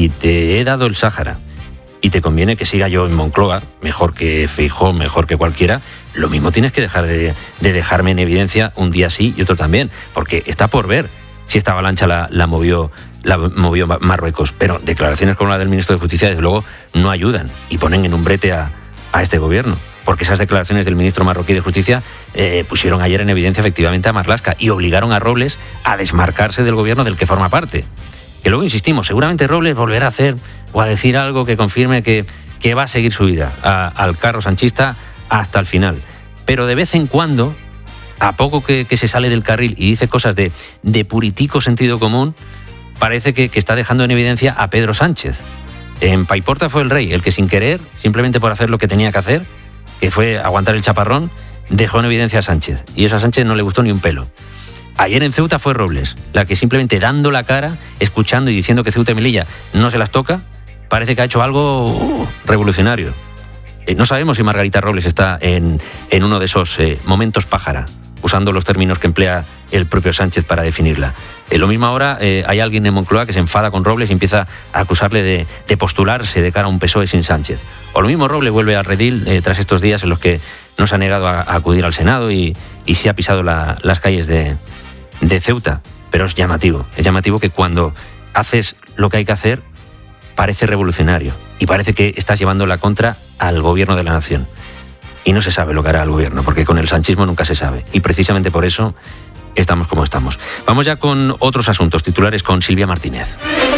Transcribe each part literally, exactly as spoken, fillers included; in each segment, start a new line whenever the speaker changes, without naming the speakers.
si te he dado el Sáhara y te conviene que siga yo en Moncloa, mejor que Feijóo, mejor que cualquiera, lo mismo tienes que dejar de, de dejarme en evidencia un día sí y otro también, porque está por ver si esta avalancha la, la movió la movió Marruecos, pero declaraciones como la del ministro de Justicia desde luego no ayudan y ponen en un brete a, a este gobierno, porque esas declaraciones del ministro marroquí de Justicia eh, pusieron ayer en evidencia efectivamente a Marlaska y obligaron a Robles a desmarcarse del gobierno del que forma parte. Que luego insistimos, seguramente Robles volverá a hacer o a decir algo que confirme que, que va a seguir su vida a, al carro sanchista hasta el final. Pero de vez en cuando, a poco que, que se sale del carril y dice cosas de, de puritico sentido común, parece que, que está dejando en evidencia a Pedro Sánchez. En Paiporta fue el rey, el que sin querer, simplemente por hacer lo que tenía que hacer, que fue aguantar el chaparrón, dejó en evidencia a Sánchez. Y eso a Sánchez no le gustó ni un pelo. Ayer en Ceuta fue Robles, la que simplemente dando la cara, escuchando y diciendo que Ceuta y Melilla no se las toca, parece que ha hecho algo uh, revolucionario. Eh, no sabemos si Margarita Robles está en, en uno de esos eh, momentos pájara, usando los términos que emplea el propio Sánchez para definirla. Eh, lo mismo ahora eh, hay alguien en Moncloa que se enfada con Robles y empieza a acusarle de, de postularse de cara a un P S O E sin Sánchez. O lo mismo Robles vuelve al redil eh, tras estos días en los que no se ha negado a, a acudir al Senado y, y se ha pisado la, las calles de... de Ceuta, pero es llamativo, es llamativo que cuando haces lo que hay que hacer parece revolucionario y parece que estás llevando la contra al gobierno de la nación y no se sabe lo que hará el gobierno, porque con el sanchismo nunca se sabe y precisamente por eso estamos como estamos. Vamos ya con otros asuntos, titulares con Silvia Martínez.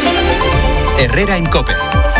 Herrera en COPE.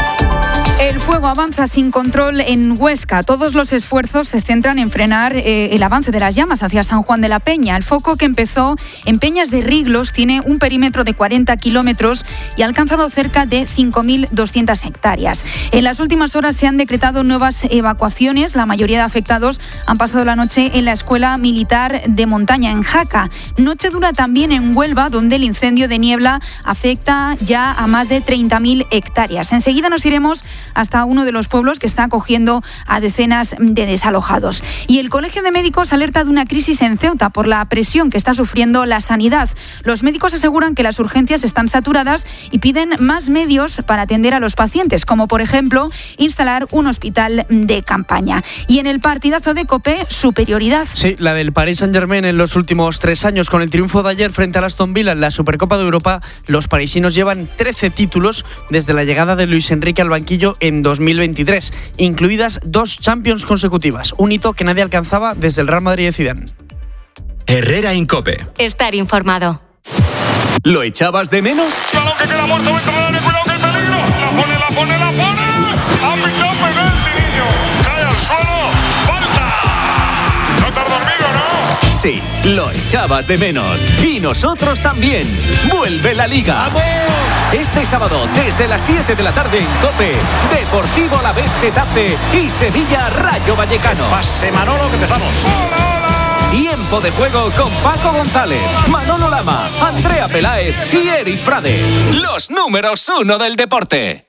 El fuego avanza sin control en Huesca. Todos los esfuerzos se centran en frenar eh, el avance de las llamas hacia San Juan de la Peña. El foco, que empezó en Peñas de Riglos, tiene un perímetro de cuarenta kilómetros y ha alcanzado cerca de cinco mil doscientas hectáreas. En las últimas horas se han decretado nuevas evacuaciones. La mayoría de afectados han pasado la noche en la Escuela Militar de Montaña, en Jaca. Noche dura también en Huelva, donde el incendio de niebla afecta ya a más de treinta mil hectáreas. Enseguida nos iremos hasta uno de los pueblos que está acogiendo a decenas de desalojados. Y el Colegio de Médicos alerta de una crisis en Ceuta por la presión que está sufriendo la sanidad. Los médicos aseguran que las urgencias están saturadas y piden más medios para atender a los pacientes, como por ejemplo instalar un hospital de campaña. Y en el partidazo de COPE, superioridad.
Sí, la del Paris Saint-Germain en los últimos tres años. Con el triunfo de ayer frente al Aston Villa en la Supercopa de Europa, los parisinos llevan trece títulos desde la llegada de Luis Enrique al banquillo en dos mil veintitrés, incluidas dos Champions consecutivas, un hito que nadie alcanzaba desde el Real Madrid de Zidane.
Herrera en COPE.
Estar informado.
¿Lo echabas de menos?
¡Claro que queda muerto! ¡Vete a darle cuidado que el peligro! ¡La pone, la pone, la pone! ¡Ha pitado penalti, niño! ¡Cae al suelo! ¡Falta! ¿No te has dormido, no?
Sí, lo echabas de menos. Y nosotros también. ¡Vuelve la Liga! ¡Vamos! Este sábado, desde las siete de la tarde en COPE, Deportivo Alavés Getafe y Sevilla Rayo Vallecano.
Pase Manolo, que empezamos. ¡Hola, hola!
Tiempo de juego con Paco González, Manolo Lama, Andrea Peláez y Eric Frade. Los números uno del deporte.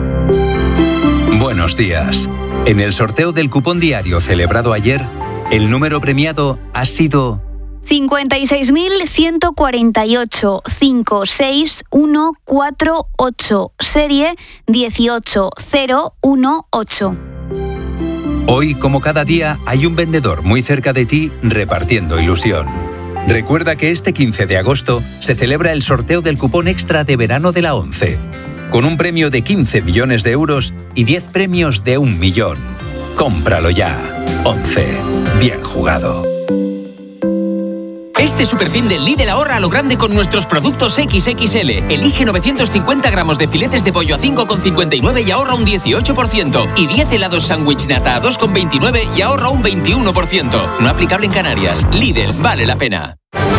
Buenos días. En el sorteo del cupón diario celebrado ayer, el número premiado ha sido
cincuenta y seis mil ciento cuarenta y ocho, cinco seis uno cuatro ocho, serie dieciocho cero uno ocho.
Hoy, como cada día, hay un vendedor muy cerca de ti repartiendo ilusión. Recuerda que este quince de agosto se celebra el sorteo del cupón extra de verano de la ONCE, con un premio de quince millones de euros y diez premios de un millón. Cómpralo ya. ONCE. Bien jugado.
Este superfin del Lidl ahorra a lo grande con nuestros productos equis equis ele. Elige novecientos cincuenta gramos de filetes de pollo a cinco con cincuenta y nueve y ahorra un dieciocho por ciento. Y diez helados sándwich nata a dos con veintinueve y ahorra un veintiuno por ciento. No aplicable en Canarias. Lidl, vale la pena.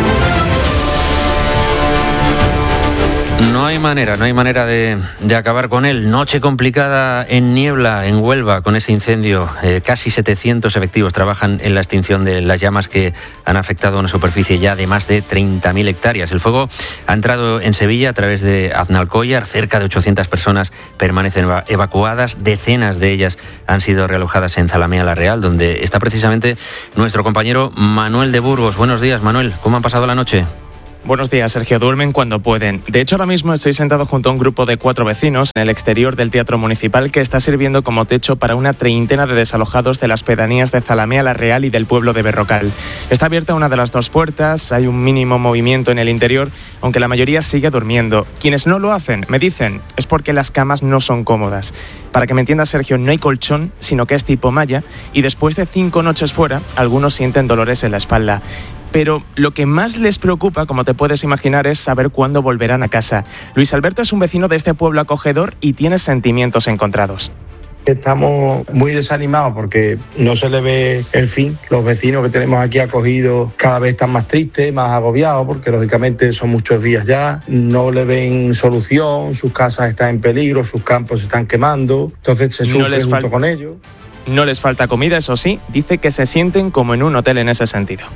No hay manera, no hay manera de, de acabar con él. Noche complicada en Niebla, en Huelva, con ese incendio. Eh, casi setecientos efectivos trabajan en la extinción de las llamas que han afectado a una superficie ya de más de treinta mil hectáreas. El fuego ha entrado en Sevilla a través de Aznalcóllar. Cerca de ochocientas personas permanecen evacuadas. Decenas de ellas han sido realojadas en Zalamea la Real, donde está precisamente nuestro compañero Manuel de Burgos. Buenos días, Manuel. ¿Cómo han pasado la noche?
Buenos días, Sergio. Duermen cuando pueden. De hecho, ahora mismo estoy sentado junto a un grupo de cuatro vecinos en el exterior del Teatro Municipal que está sirviendo como techo para una treintena de desalojados de las pedanías de Zalamea la Real y del pueblo de Berrocal. Está abierta una de las dos puertas, hay un mínimo movimiento en el interior, aunque la mayoría sigue durmiendo. Quienes no lo hacen, me dicen, es porque las camas no son cómodas. Para que me entiendas, Sergio, no hay colchón, sino que es tipo malla, y después de cinco noches fuera, algunos sienten dolores en la espalda. Pero lo que más les preocupa, como te puedes imaginar, es saber cuándo volverán a casa. Luis Alberto es un vecino de este pueblo acogedor y tiene sentimientos encontrados.
Estamos muy desanimados porque no se le ve el fin. Los vecinos que tenemos aquí acogidos cada vez están más tristes, más agobiados, porque lógicamente son muchos días ya, no le ven solución, sus casas están en peligro, sus campos se están quemando, entonces se sufre
no les
junto
fal-
con ellos.
No les falta comida, eso sí, dice que se sienten como en un hotel en ese sentido.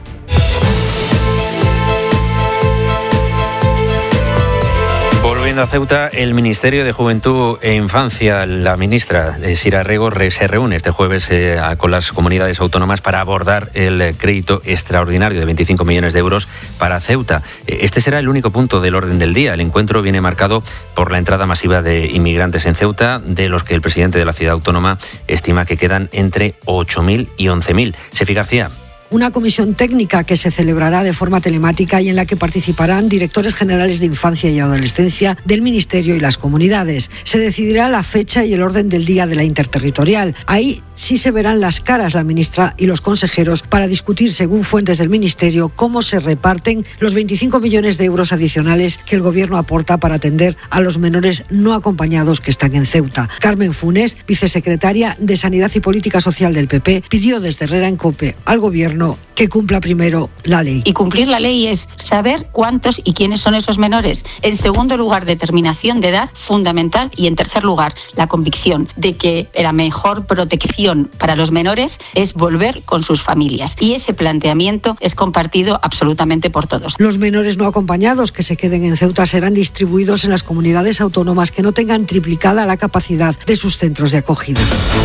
Volviendo a Ceuta, el Ministerio de Juventud e Infancia, la ministra Sira Rego, se reúne este jueves eh, con las comunidades autónomas para abordar el crédito extraordinario de veinticinco millones de euros para Ceuta. Este será el único punto del orden del día. El encuentro viene marcado por la entrada masiva de inmigrantes en Ceuta, de los que el presidente de la ciudad autónoma estima que quedan entre ocho mil y once mil. Sefi García.
Una comisión técnica que se celebrará de forma telemática y en la que participarán directores generales de infancia y adolescencia del Ministerio y las comunidades. Se decidirá la fecha y el orden del día de la interterritorial. Ahí sí se verán las caras la ministra y los consejeros para discutir, según fuentes del Ministerio, cómo se reparten los veinticinco millones de euros adicionales que el Gobierno aporta para atender a los menores no acompañados que están en Ceuta. Carmen Funes, vicesecretaria de Sanidad y Política Social del P P, pidió desde Herrera en COPE al Gobierno que cumpla primero la ley.
Y cumplir la ley es saber cuántos y quiénes son esos menores. En segundo lugar, determinación de edad fundamental. Y en tercer lugar, la convicción de que la mejor protección para los menores es volver con sus familias. Y ese planteamiento es compartido absolutamente por todos.
Los menores no acompañados que se queden en Ceuta serán distribuidos en las comunidades autónomas que no tengan triplicada la capacidad de sus centros de acogida.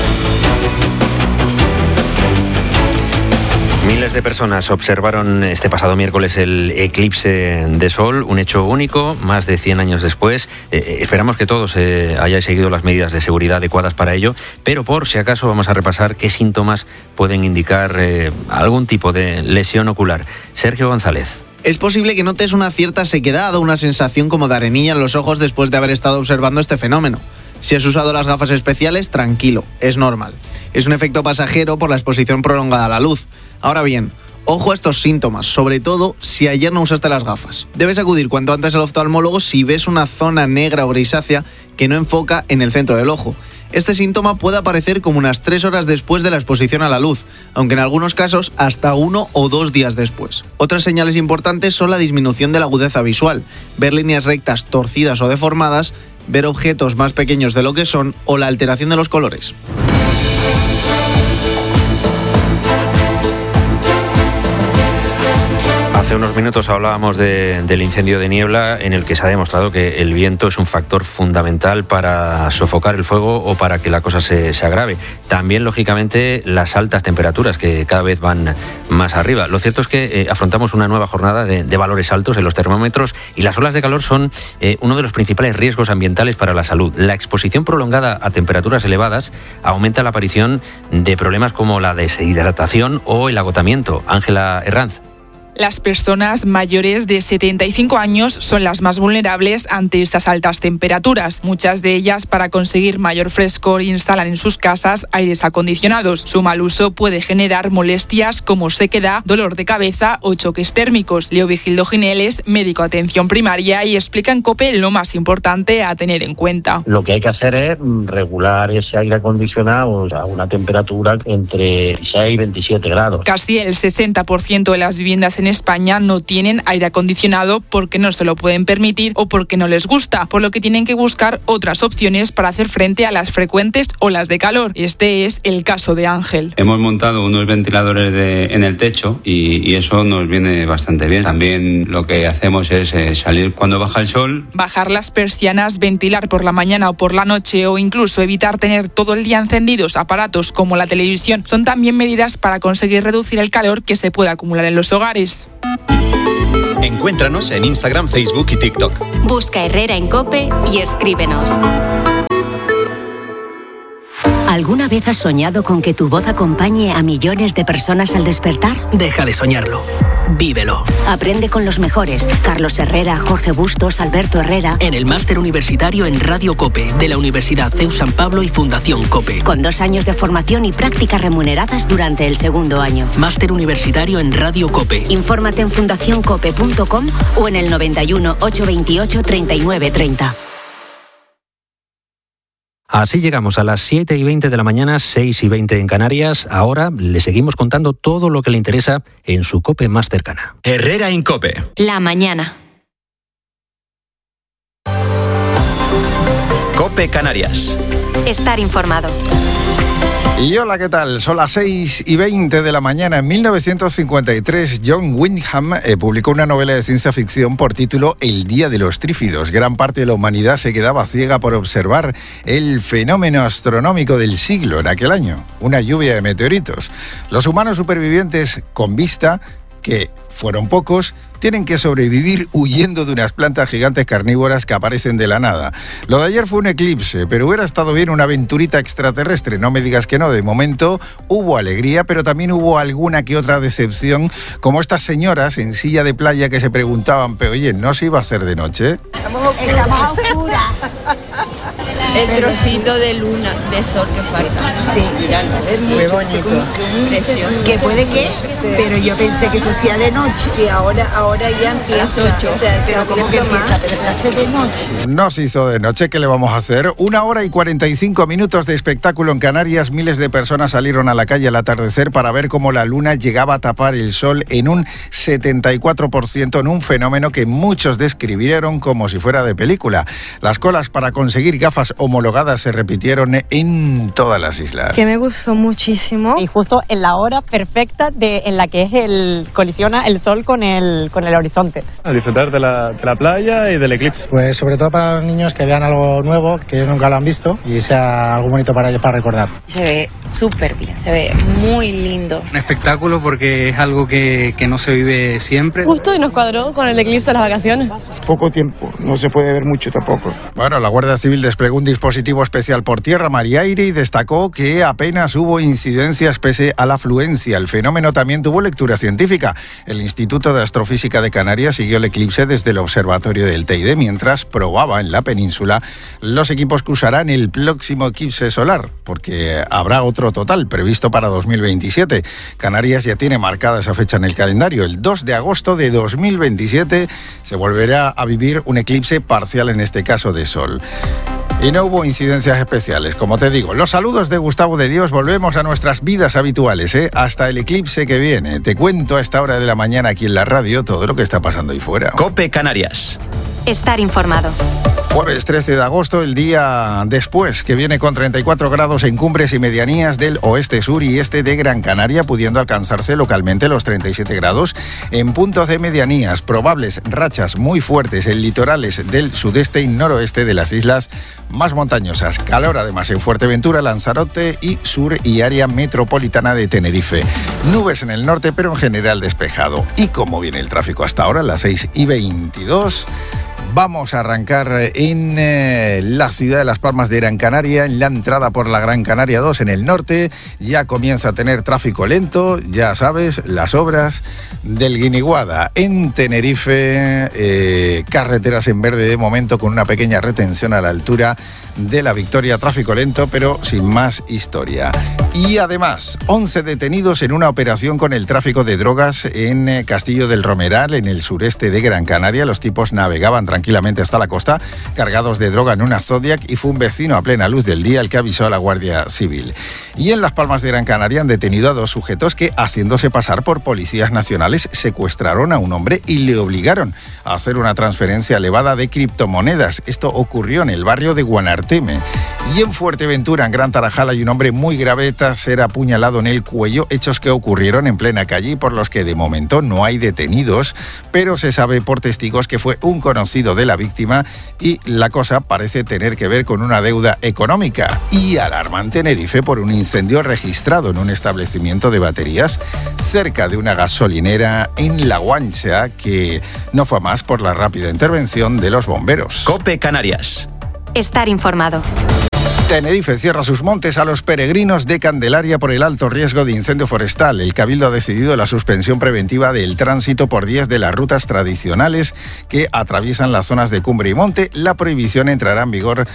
Miles de personas observaron este pasado miércoles el eclipse de sol, un hecho único, más de cien años después. Eh, esperamos que todos eh, hayáis seguido las medidas de seguridad adecuadas para ello, pero por si acaso vamos a repasar qué síntomas pueden indicar eh, algún tipo de lesión ocular. Sergio González.
Es posible que notes una cierta sequedad o una sensación como de arenilla en los ojos después de haber estado observando este fenómeno. Si has usado las gafas especiales, tranquilo, es normal. Es un efecto pasajero por la exposición prolongada a la luz. Ahora bien, ojo a estos síntomas, sobre todo si ayer no usaste las gafas. Debes acudir cuanto antes al oftalmólogo si ves una zona negra o grisácea que no enfoca en el centro del ojo. Este síntoma puede aparecer como unas tres horas después de la exposición a la luz, aunque en algunos casos hasta uno o dos días después. Otras señales importantes son la disminución de la agudeza visual, ver líneas rectas torcidas o deformadas, ver objetos más pequeños de lo que son o la alteración de los colores.
Hace unos minutos hablábamos de, del incendio de niebla, en el que se ha demostrado que el viento es un factor fundamental para sofocar el fuego o para que la cosa se, se agrave. También, lógicamente, las altas temperaturas que cada vez van más arriba. Lo cierto es que eh, afrontamos una nueva jornada de, de valores altos en los termómetros y las olas de calor son eh, uno de los principales riesgos ambientales para la salud. La exposición prolongada a temperaturas elevadas aumenta la aparición de problemas como la deshidratación o el agotamiento. Ángela Herranz.
Las personas mayores de setenta y cinco años son las más vulnerables ante estas altas temperaturas. Muchas de ellas, para conseguir mayor frescor, instalan en sus casas aires acondicionados. Su mal uso puede generar molestias como sequedad, dolor de cabeza o choques térmicos. Leo Vigildo Gineles, médico de atención primaria, y explica en COPE lo más importante a tener en cuenta.
Lo que hay que hacer es regular ese aire acondicionado a una temperatura entre dieciséis y veintisiete grados.
Casi el sesenta por ciento de las viviendas en en España no tienen aire acondicionado porque no se lo pueden permitir o porque no les gusta, por lo que tienen que buscar otras opciones para hacer frente a las frecuentes olas de calor. Este es el caso de Ángel.
Hemos montado unos ventiladores de, en el techo y, y eso nos viene bastante bien. También lo que hacemos es eh, salir cuando baja el sol.
Bajar las persianas, ventilar por la mañana o por la noche o incluso evitar tener todo el día encendidos aparatos como la televisión son también medidas para conseguir reducir el calor que se puede acumular en los hogares.
Encuéntranos en Instagram, Facebook y TikTok.
Busca Herrera en COPE y escríbenos. ¿Alguna vez has soñado con que tu voz acompañe a millones de personas al despertar?
Deja de soñarlo. Vívelo.
Aprende con los mejores. Carlos Herrera, Jorge Bustos, Alberto Herrera.
En el máster universitario en Radio COPE de la Universidad C E U San Pablo y Fundación COPE.
Con dos años de formación y prácticas remuneradas durante el segundo año.
Máster universitario en Radio COPE.
Infórmate en fundación cope punto com o en el noventa y uno, ochocientos veintiocho, treinta y nueve treinta.
Así llegamos a las siete y veinte de la mañana, seis y veinte en Canarias. Ahora le seguimos contando todo lo que le interesa en su COPE más cercana.
Herrera en COPE.
La mañana.
COPE Canarias.
Estar informado.
Y hola, ¿qué tal? Son las seis y veinte de la mañana. En mil novecientos cincuenta y tres, John Wyndham eh, publicó una novela de ciencia ficción por título El Día de los Trífidos. Gran parte de la humanidad se quedaba ciega por observar el fenómeno astronómico del siglo en aquel año, una lluvia de meteoritos. Los humanos supervivientes con vista, que fueron pocos, tienen que sobrevivir huyendo de unas plantas gigantes carnívoras que aparecen de la nada. Lo de ayer fue un eclipse, pero hubiera estado bien una aventurita extraterrestre, no me digas que no. De momento hubo alegría, pero también hubo alguna que otra decepción, como estas señoras en silla de playa que se preguntaban, pero oye, ¿no se iba a hacer de noche?
Estamos a oscuras. El trocito de luna, de sol que falta. Sí, es muy bonito. Precioso.
Que puede que, pero yo pensé que se hacía de noche.
Que ahora, ahora ya empieza. ocho. O sea,
pero como que empieza, pero se hace de noche.
No se hizo de noche, ¿qué le vamos a hacer? Una hora y cuarenta y cinco minutos de espectáculo en Canarias. Miles de personas salieron a la calle al atardecer para ver cómo la luna llegaba a tapar el sol en un setenta y cuatro por ciento, en un fenómeno que muchos describieron como si fuera de película. Las colas para conseguir gafas homologadas se repitieron en todas las islas.
Que me gustó muchísimo.
Y justo en la hora perfecta de, en la que es el colisiona el sol con el, con el horizonte.
A disfrutar de la, de la playa y del eclipse.
Pues sobre todo para los niños que vean algo nuevo, que ellos nunca lo han visto y sea algo bonito para ellos para recordar.
Se ve súper bien, se ve muy lindo.
Un espectáculo porque es algo que, que no se vive siempre.
Justo y nos cuadró con el eclipse de las vacaciones.
Poco tiempo, no se puede ver mucho tampoco.
Bueno, la Guardia Civil desplegó un dispositivo especial por tierra, mar y aire y destacó que apenas hubo incidencias pese a la afluencia. El fenómeno también tuvo lectura científica. El Instituto de Astrofísica de Canarias siguió el eclipse desde el observatorio del Teide mientras probaba en la península los equipos que usarán el próximo eclipse solar, porque habrá otro total previsto para dos mil veintisiete. Canarias ya tiene marcada esa fecha en el calendario. El dos de agosto de dos mil veintisiete se volverá a vivir un eclipse parcial, en este caso de sol. Y no hubo incidencias especiales, como te digo. Los saludos de Gustavo de Dios, volvemos a nuestras vidas habituales, ¿eh? Hasta el eclipse que viene. Te cuento a esta hora de la mañana aquí en la radio todo lo que está pasando ahí fuera.
COPE Canarias.
Estar informado.
Jueves trece de agosto, el día después, que viene con treinta y cuatro grados en cumbres y medianías del oeste, sur y este de Gran Canaria, pudiendo alcanzarse localmente los treinta y siete grados en puntos de medianías. Probables rachas muy fuertes en litorales del sudeste y noroeste de las islas más montañosas. Calor además en Fuerteventura, Lanzarote y sur y área metropolitana de Tenerife. Nubes en el norte, pero en general despejado. ¿Y cómo viene el tráfico hasta ahora? Las seis y veintidós. Vamos a arrancar en eh, la ciudad de Las Palmas de Gran Canaria, en la entrada por la Gran Canaria dos en el norte. Ya comienza a tener tráfico lento, ya sabes, las obras del Guiniguada. En Tenerife, eh, carreteras en verde de momento con una pequeña retención a la altura de la Victoria. Tráfico lento, pero sin más historia. Y además, once detenidos en una operación con el tráfico de drogas en eh, Castillo del Romeral, en el sureste de Gran Canaria. Los tipos navegaban tranquilamente hasta la costa, cargados de droga en una Zodiac, y fue un vecino a plena luz del día el que avisó a la Guardia Civil. Y en Las Palmas de Gran Canaria han detenido a dos sujetos que, haciéndose pasar por policías nacionales, secuestraron a un hombre y le obligaron a hacer una transferencia elevada de criptomonedas. Esto ocurrió en el barrio de Guanarteme. Y en Fuerteventura, en Gran Tarajal, hay un hombre muy grave tras ser apuñalado en el cuello, hechos que ocurrieron en plena calle y por los que de momento no hay detenidos, pero se sabe por testigos que fue un conocido de la víctima y la cosa parece tener que ver con una deuda económica. Y alarma en Tenerife por un incendio registrado en un establecimiento de baterías cerca de una gasolinera en La Guancha, que no fue más por la rápida intervención de los bomberos.
COPE Canarias.
Estar informado.
Tenerife cierra sus montes a los peregrinos de Candelaria por el alto riesgo de incendio forestal. El Cabildo ha decidido la suspensión preventiva del tránsito por diez de las rutas tradicionales que atraviesan las zonas de Cumbre y Monte. La prohibición entrará en vigor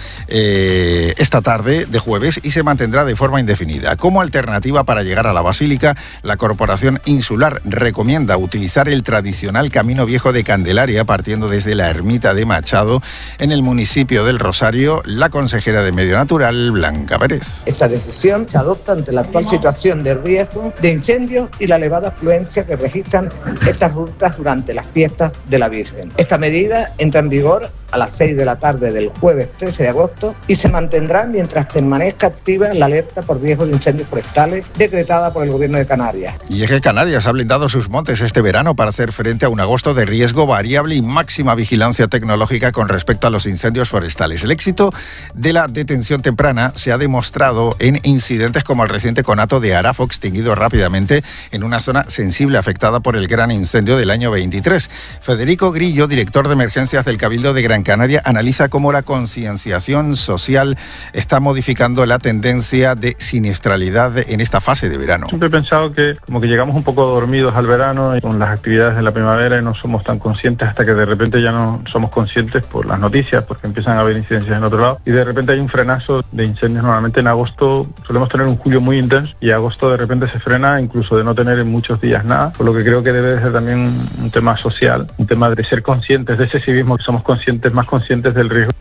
eh, esta tarde de jueves y se mantendrá de forma indefinida. Como alternativa para llegar a la Basílica, la Corporación Insular recomienda utilizar el tradicional Camino Viejo de Candelaria partiendo desde la ermita de Machado en el municipio del Rosario. La consejera de Medio Natural, Blanca Pérez.
Esta decisión se adopta ante la actual situación de riesgo de incendios y la elevada afluencia que registran estas rutas durante las fiestas de la Virgen. Esta medida entra en vigor a las seis de la tarde del jueves trece de agosto y se mantendrá mientras permanezca activa la alerta por riesgo de incendios forestales decretada por el Gobierno de Canarias.
Y es que Canarias ha blindado sus montes este verano para hacer frente a un agosto de riesgo variable y máxima vigilancia tecnológica con respecto a los incendios forestales. El éxito de la detención temprana se ha demostrado en incidentes como el reciente conato de Arafo, extinguido rápidamente en una zona sensible afectada por el gran incendio del año veintitrés. Federico Grillo, director de emergencias del Cabildo de Gran Canaria, analiza cómo la concienciación social está modificando la tendencia de siniestralidad en esta fase de verano.
Siempre he pensado que como que llegamos un poco dormidos al verano y con las actividades de la primavera y no somos tan conscientes hasta que de repente ya no somos conscientes por las noticias, porque empiezan a haber incidencias en otro lado y de repente hay un frenazo de incendios. Normalmente en agosto solemos tener un julio muy intenso y agosto de repente se frena, incluso de no tener en muchos días nada, por lo que creo que debe de ser también un tema social, un tema de ser conscientes de ese civismo, que somos conscientes, más conscientes del riesgo.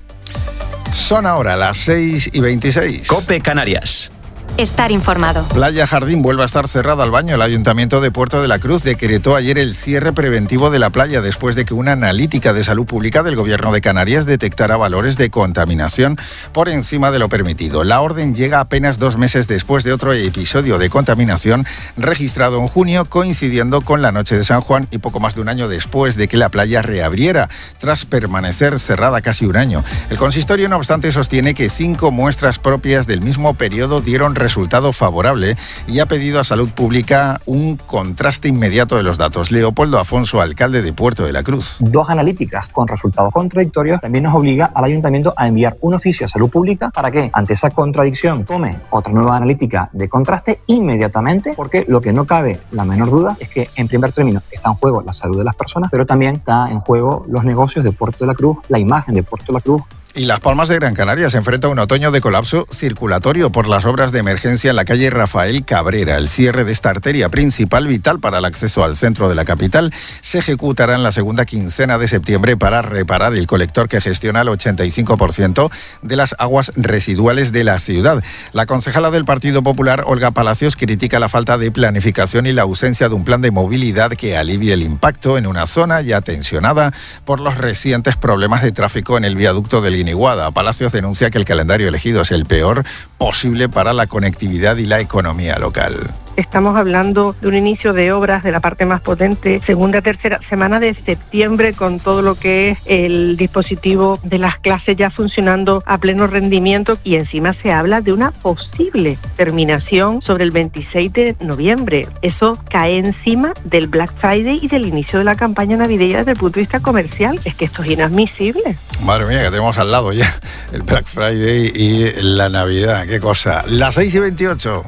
Son ahora las seis y veintiséis.
COPE Canarias.
Estar informado.
Playa Jardín vuelve a estar cerrada al baño. El Ayuntamiento de Puerto de la Cruz decretó ayer el cierre preventivo de la playa después de que una analítica de salud pública del Gobierno de Canarias detectara valores de contaminación por encima de lo permitido. La orden llega apenas dos meses después de otro episodio de contaminación registrado en junio, coincidiendo con la noche de San Juan y poco más de un año después de que la playa reabriera, tras permanecer cerrada casi un año. El consistorio, no obstante, sostiene que cinco muestras propias del mismo periodo dieron resultado favorable y ha pedido a Salud Pública un contraste inmediato de los datos. Leopoldo Afonso, alcalde de Puerto de la Cruz.
Dos analíticas con resultados contradictorios también nos obliga al Ayuntamiento a enviar un oficio a Salud Pública para que, ante esa contradicción, tome otra nueva analítica de contraste inmediatamente, porque lo que no cabe la menor duda es que, en primer término, está en juego la salud de las personas, pero también está en juego los negocios de Puerto de la Cruz, la imagen de Puerto de la Cruz.
Y Las Palmas de Gran Canaria se enfrenta a un otoño de colapso circulatorio por las obras de emergencia en la calle Rafael Cabrera. El cierre de esta arteria principal, vital para el acceso al centro de la capital, se ejecutará en la segunda quincena de septiembre para reparar el colector que gestiona el ochenta y cinco por ciento de las aguas residuales de la ciudad. La concejala del Partido Popular, Olga Palacios, critica la falta de planificación y la ausencia de un plan de movilidad que alivie el impacto en una zona ya tensionada por los recientes problemas de tráfico en el viaducto del Guiniguada. Palacios denuncia que el calendario elegido es el peor posible para la conectividad y la economía local.
Estamos hablando de un inicio de obras de la parte más potente, segunda, tercera semana de septiembre, con todo lo que es el dispositivo de las clases ya funcionando a pleno rendimiento, y encima se habla de una posible terminación sobre el veintiséis de noviembre. Eso cae encima del Black Friday y del inicio de la campaña navideña desde el punto de vista comercial. Es que esto es inadmisible.
Madre mía, que tenemos al lado ya el Black Friday y la Navidad. Qué cosa. Las seis y veintiocho.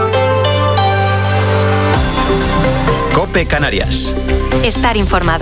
COPE Canarias.
Estar informado.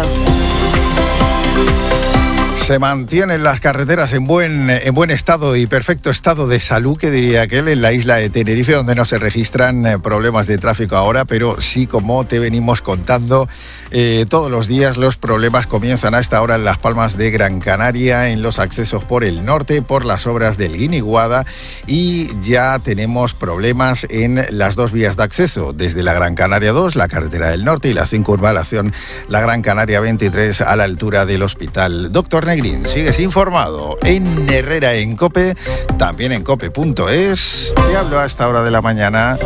Se mantienen las carreteras en buen, en buen estado y perfecto estado de salud, que diría aquel, en la isla de Tenerife, donde no se registran eh, problemas de tráfico ahora, pero sí, como te venimos contando eh, todos los días, los problemas comienzan a esta hora en Las Palmas de Gran Canaria, en los accesos por el norte, por las obras del Guiniguada, y ya tenemos problemas en las dos vías de acceso, desde la Gran Canaria dos, la carretera del norte, y la circunvalación, la Gran Canaria veintitrés, a la altura del hospital Doctor Negri. Green. Sigues informado en Herrera en COPE, también en cope punto es. Te hablo a esta hora de la mañana.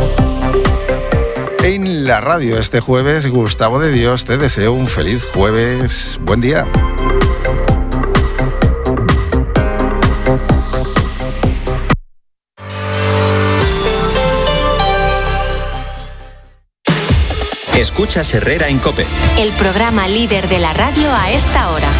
En la radio este jueves, Gustavo de Dios, te deseo un feliz jueves. Buen día.
Escuchas Herrera en COPE.
El programa líder de la radio a esta hora.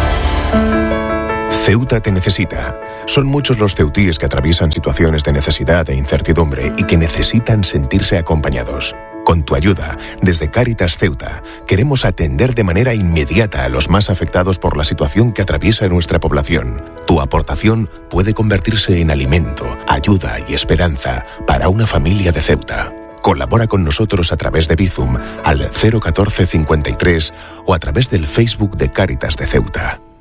Ceuta te necesita. Son muchos los ceutíes que atraviesan situaciones de necesidad e incertidumbre y que necesitan sentirse acompañados. Con tu ayuda, desde Cáritas Ceuta, queremos atender de manera inmediata a los más afectados por la situación que atraviesa nuestra población. Tu aportación puede convertirse en alimento, ayuda y esperanza para una familia de Ceuta. Colabora con nosotros a través de Bizum al cero catorce cincuenta y tres o a través del Facebook de Cáritas de Ceuta.